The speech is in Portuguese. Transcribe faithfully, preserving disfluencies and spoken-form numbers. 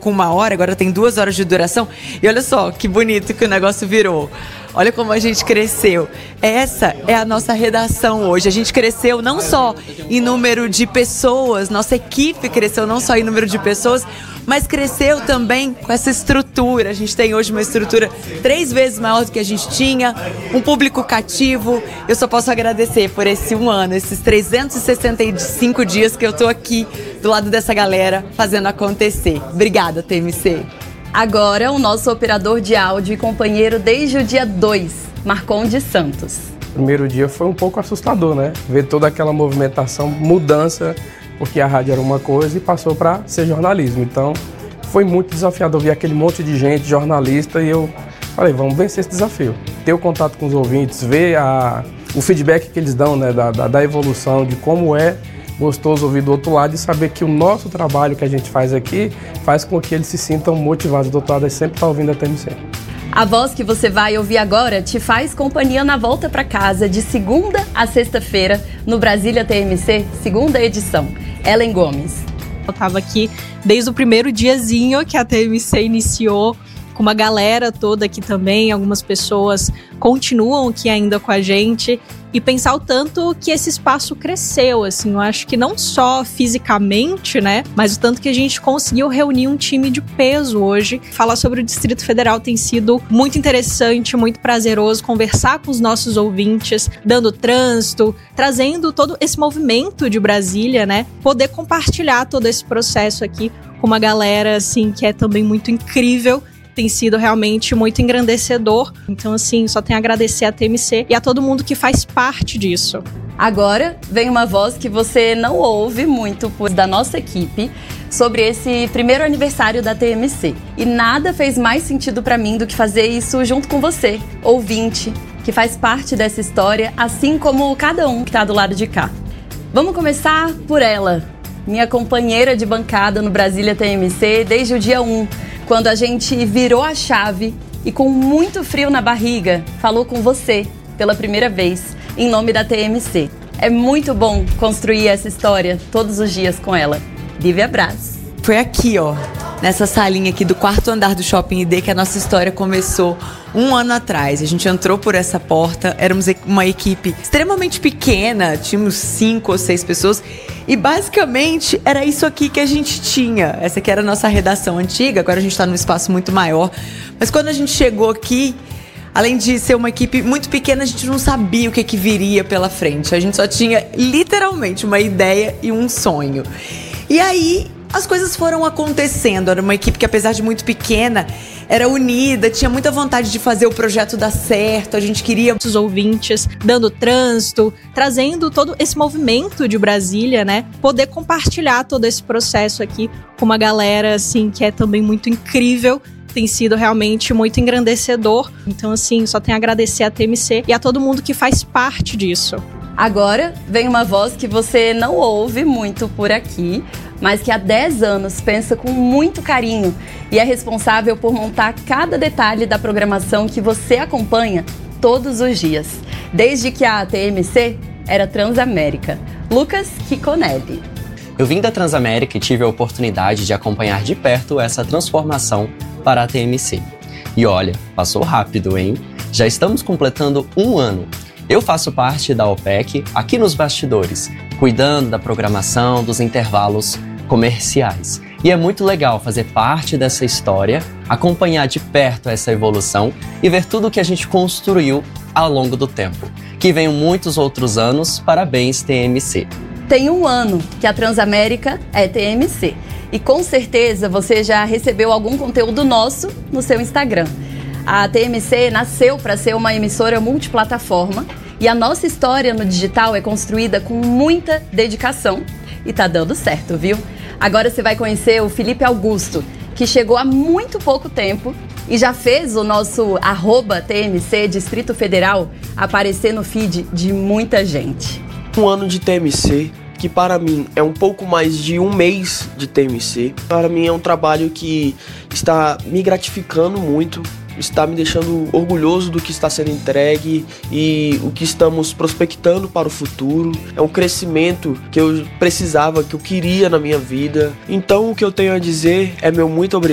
com uma hora, agora tem duas horas de duração. E olha só que bonito que o negócio virou. Olha como a gente cresceu. Essa é a nossa redação hoje. A gente cresceu não só em número de pessoas, nossa equipe cresceu não só em número de pessoas, mas cresceu também com essa estrutura. A gente tem hoje uma estrutura três vezes maior do que a gente tinha, um público cativo. Eu só posso agradecer por esse um ano, esses trezentos e sessenta e cinco dias que eu tô aqui do lado dessa galera fazendo acontecer. Obrigada, T M C. Agora, o nosso operador de áudio e companheiro desde o dia dois, Marcondes Santos. O primeiro dia foi um pouco assustador, né? Ver toda aquela movimentação, mudança, porque a rádio era uma coisa e passou para ser jornalismo. Então, foi muito desafiador ver aquele monte de gente, jornalista, e eu falei, vamos vencer esse desafio. Ter o contato com os ouvintes, ver a, o feedback que eles dão, né, da, da, da evolução, de como é gostoso ouvir do outro lado e saber que o nosso trabalho que a gente faz aqui faz com que eles se sintam motivados. Do outro lado, eles sempre estão ouvindo a T M C. A voz que você vai ouvir agora te faz companhia na volta para casa de segunda a sexta-feira no Brasília T M C, segunda edição. Ellen Gomes. Eu estava aqui desde o primeiro diazinho que a T M C iniciou, com uma galera toda aqui também, algumas pessoas continuam aqui ainda com a gente, e pensar o tanto que esse espaço cresceu, assim, eu acho que não só fisicamente, né, mas o tanto que a gente conseguiu reunir um time de peso hoje. Falar sobre o Distrito Federal tem sido muito interessante, muito prazeroso, conversar com os nossos ouvintes, dando trânsito, trazendo todo esse movimento de Brasília, né, poder compartilhar todo esse processo aqui com uma galera, assim, que é também muito incrível. Tem sido realmente muito engrandecedor. Então, assim, só tenho a agradecer a T M C e a todo mundo que faz parte disso. Agora vem uma voz que você não ouve muito da nossa equipe sobre esse primeiro aniversário da T M C. E nada fez mais sentido pra mim do que fazer isso junto com você, ouvinte, que faz parte dessa história, assim como cada um que tá do lado de cá. Vamos começar por ela, minha companheira de bancada no Brasília T M C desde o dia um. Quando a gente virou a chave e com muito frio na barriga, falou com você pela primeira vez, em nome da T M C. É muito bom construir essa história todos os dias com ela. Lívia Braz. Foi aqui, ó, nessa salinha aqui do quarto andar do Shopping I D que a nossa história começou um ano atrás. A gente entrou por essa porta, éramos uma equipe extremamente pequena, tínhamos cinco ou seis pessoas e basicamente era isso aqui que a gente tinha. Essa aqui era a nossa redação antiga, agora a gente está num espaço muito maior. Mas quando a gente chegou aqui, além de ser uma equipe muito pequena, a gente não sabia o que, que viria pela frente. A gente só tinha literalmente uma ideia e um sonho. E aí as coisas foram acontecendo. Era uma equipe que, apesar de muito pequena, era unida, tinha muita vontade de fazer o projeto dar certo. A gente queria os ouvintes dando trânsito, trazendo todo esse movimento de Brasília, né? Poder compartilhar todo esse processo aqui com uma galera, assim, que é também muito incrível. Tem sido realmente muito engrandecedor. Então, assim, só tenho a agradecer a T M C e a todo mundo que faz parte disso. Agora vem uma voz que você não ouve muito por aqui, mas que há dez anos pensa com muito carinho e é responsável por montar cada detalhe da programação que você acompanha todos os dias, desde que a T M C era Transamérica. Lucas Kikonelli. Eu vim da Transamérica e tive a oportunidade de acompanhar de perto essa transformação para a T M C. E olha, passou rápido, hein? Já estamos completando um ano. Eu faço parte da O P E C aqui nos bastidores, cuidando da programação, dos intervalos comerciais. E é muito legal fazer parte dessa história, acompanhar de perto essa evolução e ver tudo que a gente construiu ao longo do tempo. Que venham muitos outros anos, parabéns T M C. Tem um ano que a Transamérica é T M C e com certeza você já recebeu algum conteúdo nosso no seu Instagram. A T M C nasceu para ser uma emissora multiplataforma e a nossa história no digital é construída com muita dedicação e tá dando certo, viu? Agora você vai conhecer o Felipe Augusto, que chegou há muito pouco tempo e já fez o nosso arroba T M C Distrito Federal aparecer no feed de muita gente. Um ano de T M C, que para mim é um pouco mais de um mês de T M C. Para mim é um trabalho que está me gratificando muito, está me deixando orgulhoso do que está sendo entregue e o que estamos prospectando para o futuro. É um crescimento que eu precisava, que eu queria na minha vida. Então o que eu tenho a dizer é meu muito obrigado.